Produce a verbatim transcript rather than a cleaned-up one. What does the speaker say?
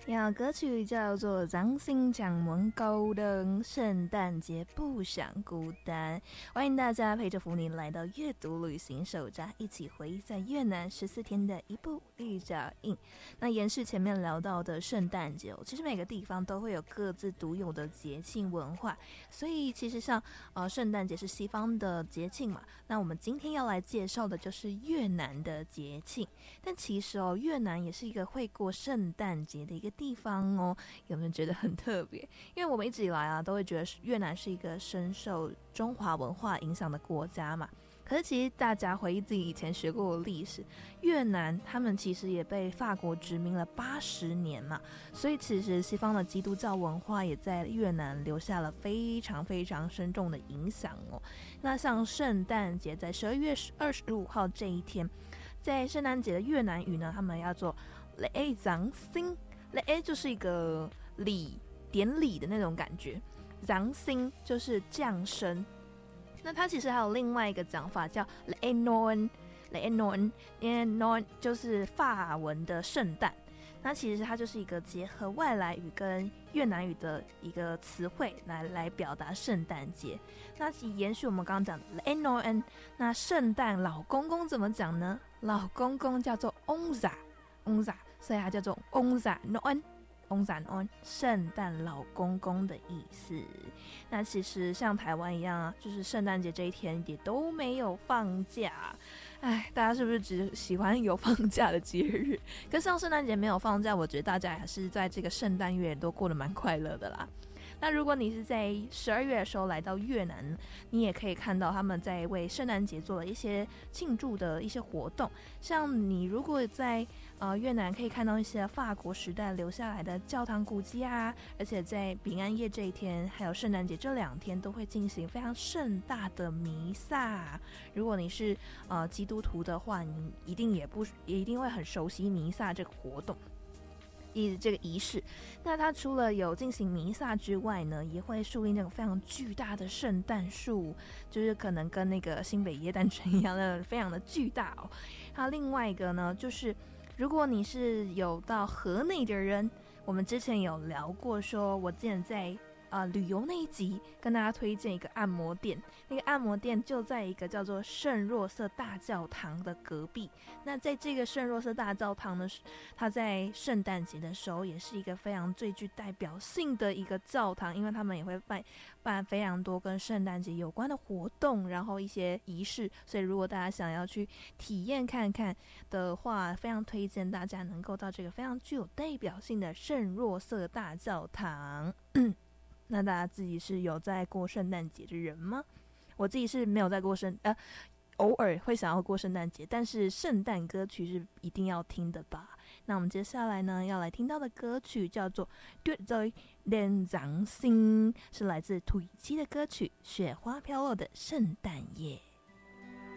呀，歌曲叫做《掌心将门高登》，圣诞节不想孤单。欢迎大家陪着福尼来到阅读旅行手札，一起回忆在越南十四天的一步一脚印。那延续前面聊到的圣诞节、哦、其实每个地方都会有各自独有的节庆文化，所以其实像呃圣诞节是西方的节庆嘛，那我们今天要来介绍的就是越南的节庆。但其实哦，越南也是一个会过圣诞节的一个地方哦，有没有觉得很特别？因为我们一直以来啊，都会觉得越南是一个深受中华文化影响的国家嘛。可是其实大家回忆自己以前学过的历史，越南他们其实也被法国殖民了八十年嘛，所以其实西方的基督教文化也在越南留下了非常非常深重的影响哦。那像圣诞节在十二月二十五号这一天，在圣诞节的越南语呢，他们要做 lễ Giáng sinh，lễ 就是一个礼典礼的那种感觉， Giáng sinh 就是降生。那它其实还有另外一个讲法叫 lễ Noel，lễ Noel， 因为 Noel 就是法文的圣诞。那其实它就是一个结合外来语跟越南语的一个词汇来来表达圣诞节。那延续我们刚刚讲的 lễ Noel， 那圣诞老公公怎么讲呢？老公公叫做 ông già，ông già， 所以它叫做 ông già Noel。ông già Noel， 圣诞老公公的意思。那其实像台湾一样啊，就是圣诞节这一天也都没有放假。哎，大家是不是只喜欢有放假的节日？可像圣诞节没有放假，我觉得大家还是在这个圣诞月都过得蛮快乐的啦。那如果你是在十二月的时候来到越南，你也可以看到他们在为圣诞节做了一些庆祝的一些活动。像你如果在呃越南可以看到一些法国时代留下来的教堂古迹啊，而且在平安夜这一天还有圣诞节这两天都会进行非常盛大的弥撒。如果你是呃基督徒的话，你一定也不也一定会很熟悉弥撒这个活动。这个仪式，那它除了有进行弥撒之外呢，也会树立那种非常巨大的圣诞树，就是可能跟那个新北耶诞城一样的非常的巨大哦。还有另外一个呢，就是如果你是有到河内的人，我们之前有聊过说，我之前在呃，旅游那一集跟大家推荐一个按摩店，那个按摩店就在一个叫做圣若瑟大教堂的隔壁。那在这个圣若瑟大教堂呢，它在圣诞节的时候也是一个非常最具代表性的一个教堂，因为他们也会办办非常多跟圣诞节有关的活动，然后一些仪式，所以如果大家想要去体验看看的话，非常推荐大家能够到这个非常具有代表性的圣若瑟大教堂。那大家自己是有在过圣诞节的人吗？我自己是没有在过圣呃，偶尔会想要过圣诞节，但是圣诞歌曲是一定要听的吧。那我们接下来呢要来听到的歌曲叫做 Tuyết rơi đêm Giáng sinh， 是来自土耳其的歌曲《雪花飘落的圣诞夜》。